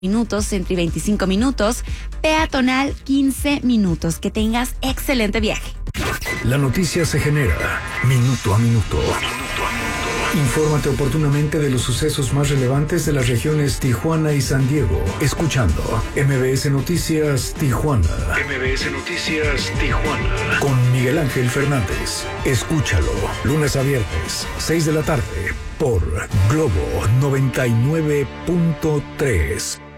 minutos, Centro y 25 minutos, peatonal 15 minutos. Que tengas excelente viaje. La noticia se genera minuto a minuto. Infórmate oportunamente de los sucesos más relevantes de las regiones Tijuana y San Diego, escuchando MBS Noticias Tijuana. MBS Noticias Tijuana. Con Miguel Ángel Fernández. Escúchalo, lunes a viernes, 6 de la tarde, por Globo 99.3.